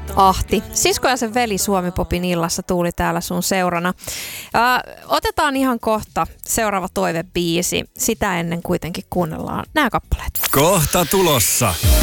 Ahti. Sisko ja sen veli Suomi-popin illassa Tuuli täällä sun seurana. Otetaan ihan kohta seuraava toivebiisi. Sitä ennen kuitenkin kuunnellaan nämä kappaleet. Kohta tulossa.